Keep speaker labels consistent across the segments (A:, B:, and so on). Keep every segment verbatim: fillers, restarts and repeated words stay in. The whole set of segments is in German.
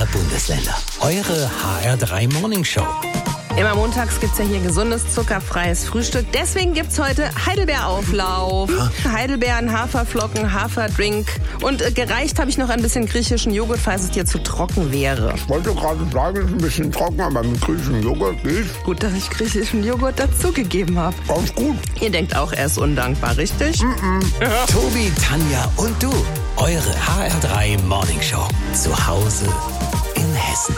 A: Bundesländer. Eure H R drei Morning Show.
B: Immer montags gibt's ja hier gesundes, zuckerfreies Frühstück. Deswegen gibt's heute Heidelbeerauflauf. Ha? Heidelbeeren, Haferflocken, Haferdrink. Und äh, gereicht habe ich noch ein bisschen griechischen Joghurt, falls es dir zu trocken wäre.
C: Ich wollte gerade sagen, es ist ein bisschen trocken, aber mit griechischem Joghurt geht's.
B: Gut, dass ich griechischen Joghurt dazugegeben habe.
C: Ganz gut.
B: Ihr denkt auch, er ist undankbar, richtig?
C: Mm-mm.
A: Ja. Tobi, Tanja und du. Eure H R drei Morning Show. Zu Hause in Hessen.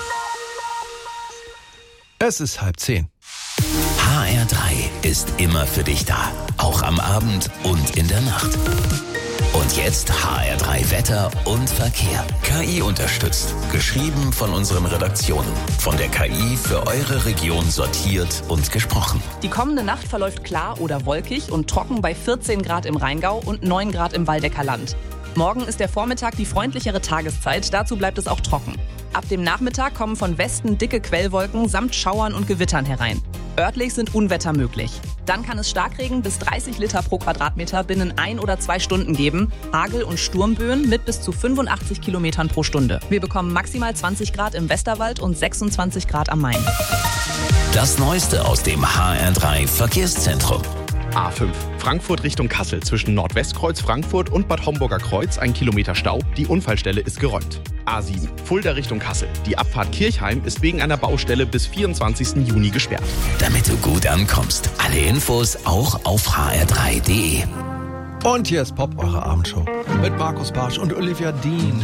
D: Es ist halb zehn.
A: H R drei ist immer für dich da. Auch am Abend und in der Nacht. Und jetzt H R drei Wetter und Verkehr. K I unterstützt. Geschrieben von unseren Redaktionen. Von der K I für eure Region sortiert und gesprochen.
E: Die kommende Nacht verläuft klar oder wolkig und trocken bei vierzehn Grad im Rheingau und neun Grad im Waldecker Land. Morgen ist der Vormittag die freundlichere Tageszeit. Dazu bleibt es auch trocken. Ab dem Nachmittag kommen von Westen dicke Quellwolken samt Schauern und Gewittern herein. Örtlich sind Unwetter möglich. Dann kann es Starkregen bis dreißig Liter pro Quadratmeter binnen ein oder zwei Stunden geben. Hagel- und Sturmböen mit bis zu fünfundachtzig Kilometern pro Stunde. Wir bekommen maximal zwanzig Grad im Westerwald und sechsundzwanzig Grad am Main.
A: Das Neueste aus dem H R drei Verkehrszentrum.
F: A fünf, Frankfurt Richtung Kassel zwischen Nordwestkreuz Frankfurt und Bad Homburger Kreuz, ein Kilometer Stau. Die Unfallstelle ist geräumt. A sieben, Fulda Richtung Kassel. Die Abfahrt Kirchheim ist wegen einer Baustelle bis vierundzwanzigsten Juni gesperrt.
A: Damit du gut ankommst. Alle Infos auch auf h r drei punkt d e.
D: Und hier ist Pop, eure Abendshow. Mit Markus Bartsch und Olivia Dean.